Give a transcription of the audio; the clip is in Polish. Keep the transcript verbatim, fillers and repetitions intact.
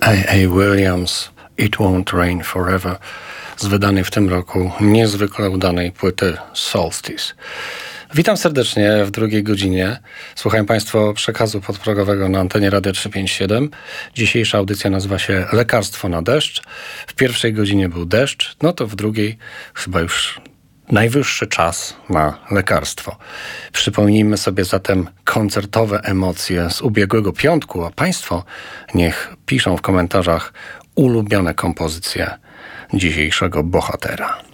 A A. Williams, It Won't Rain Forever, z wydanej w tym roku niezwykle udanej płyty Solstice. Witam serdecznie w drugiej godzinie. Słuchają Państwo przekazu podprogowego na antenie Radia trzysta pięćdziesiąt siedem. Dzisiejsza audycja nazywa się Lekarstwo na deszcz. W pierwszej godzinie był deszcz, no to w drugiej chyba już najwyższy czas na lekarstwo. Przypomnijmy sobie zatem koncertowe emocje z ubiegłego piątku, a Państwo niech piszą w komentarzach ulubione kompozycje dzisiejszego bohatera.